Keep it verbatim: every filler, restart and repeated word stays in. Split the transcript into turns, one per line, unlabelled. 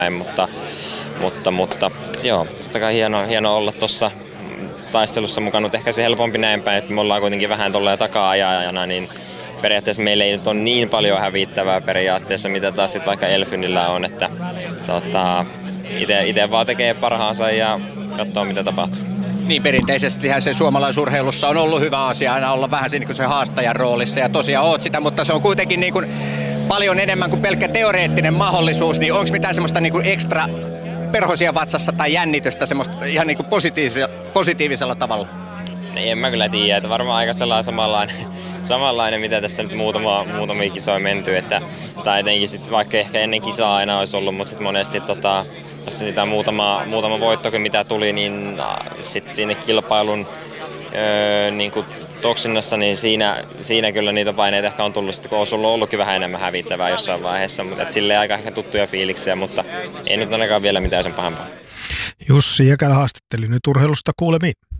näin, mutta, mutta, mutta joo, totta kai hieno, hieno olla tuossa taistelussa mukana, mutta ehkä se helpompi näin päin, että me ollaan kuitenkin vähän tolleen takaa-ajajana, niin periaatteessa meillä ei nyt ole niin paljon hävittävää periaatteessa, mitä taas sitten vaikka Elfynillä on, että tota, itse vaan tekee parhaansa ja katsoo mitä tapahtuu.
Niin perinteisestihän se suomalaisurheilussa on ollut hyvä asia aina olla vähän niin kuin se haastajan roolissa ja tosiaan oot sitä, mutta se on kuitenkin niin kuin paljon enemmän kuin pelkkä teoreettinen mahdollisuus, niin onko mitään semmoista niin kuin ekstra perhosia vatsassa tai jännitystä semmoista ihan niin kuin positiivisella, positiivisella tavalla?
En mä kyllä tiedä, että varmaan aika sellainen samanlainen, samanlainen mitä tässä nyt muutama, muutamia kisoja menty, että, tai etenkin sit vaikka ehkä ennen kisaa aina olisi ollut, mutta sitten monesti tota, jos niitä muutama, muutama voittokin mitä tuli, niin sitten sinne kilpailun öö, niin kuin toksinnassa, niin siinä, siinä kyllä niitä paineita ehkä on tullut, sit, kun on sulla ollutkin vähän enemmän hävittävää jossain vaiheessa, mutta et silleen aika ehkä tuttuja fiiliksiä, mutta ei nyt ainakaan vielä mitään sen pahempaa.
Jussi Jäkälä haastatteli nyt urheilusta kuulemiin.